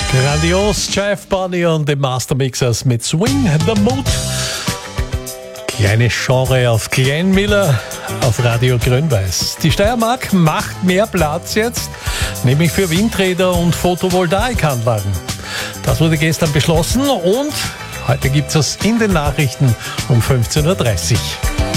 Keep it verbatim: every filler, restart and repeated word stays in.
Grandios, Jeff Bunny und die Master Mixers mit Swing the Mood. Kleine Genre auf Glenn Miller auf Radio Grün-Weiß. Die Steiermark macht mehr Platz jetzt, nämlich für Windräder und Photovoltaikanlagen. Das wurde gestern beschlossen und heute gibt es in den Nachrichten um fünfzehn Uhr dreißig.